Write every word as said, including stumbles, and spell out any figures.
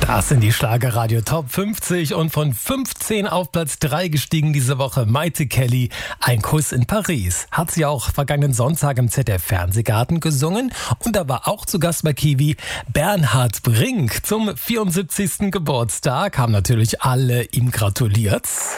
Das sind die Schlagerradio Top fünfzig und von fünfzehn auf Platz drei gestiegen diese Woche Maite Kelly, Ein Kuss in Paris. Hat sie auch vergangenen Sonntag im Z D F-Fernsehgarten gesungen und da war auch zu Gast bei Kiwi Bernhard Brink. Zum vierundsiebzigsten Geburtstag haben natürlich alle ihm gratuliert.